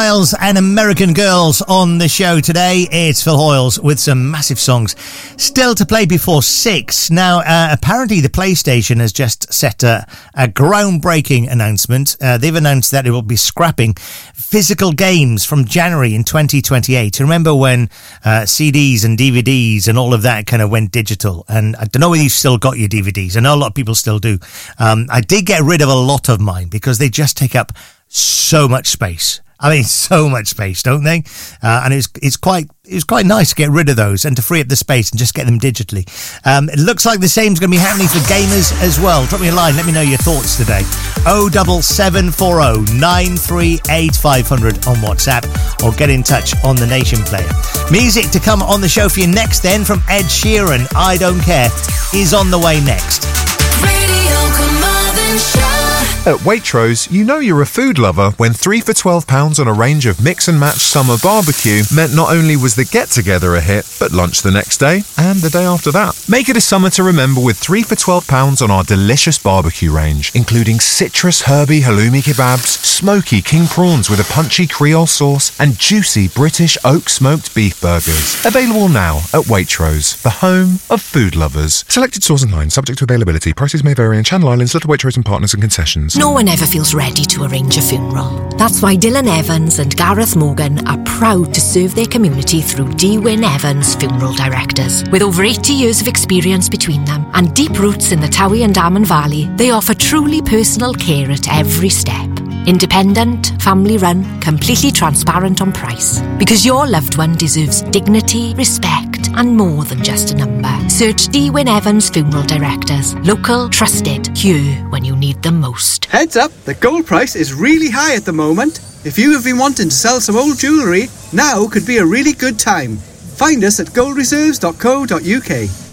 Styles and American Girls on the show today. It's Phil Hoyles with some massive songs still to play before 6. Now, apparently the PlayStation has just set a groundbreaking announcement. They've announced that it will be scrapping physical games from January in 2028. Remember when CDs and DVDs and all of that kind of went digital? And I don't know whether you've still got your DVDs. I know a lot of people still do. I did get rid of a lot of mine because they just take up so much space. I mean, so much space, don't they? And it's quite nice to get rid of those and to free up the space and just get them digitally. It looks like the same's going to be happening for gamers as well. Drop me a line. Let me know your thoughts today. 07740 938 500 on WhatsApp, or get in touch on the Nation Player. Music to come on the show for you next then from Ed Sheeran. I Don't Care is on the way next. Radio Carmarthen Show. At Waitrose, you know you're a food lover when 3 for £12 on a range of mix and match summer barbecue meant not only was the get-together a hit, but lunch the next day and the day after that. Make it a summer to remember with 3 for £12 on our delicious barbecue range, including citrus herby halloumi kebabs, smoky king prawns with a punchy Creole sauce, and juicy British oak smoked beef burgers. Available now at Waitrose, the home of food lovers. Selected stores and lines subject to availability. Prices may vary in Channel Islands, Little Waitrose and Partners and concessions. No one ever feels ready to arrange a funeral. That's why Dylan Evans and Gareth Morgan are proud to serve their community through D. Wyn Evans Funeral Directors. With over 80 years of experience between them and deep roots in the Towie and Darman Valley, they offer truly personal care at every step. Independent, family-run, completely transparent on price. Because your loved one deserves dignity, respect, and more than just a number. Search D. Wyn Evans Funeral Directors. Local, trusted, here when you need them most. Heads up, the gold price is really high at the moment. If you have been wanting to sell some old jewellery, now could be a really good time. Find us at goldreserves.co.uk.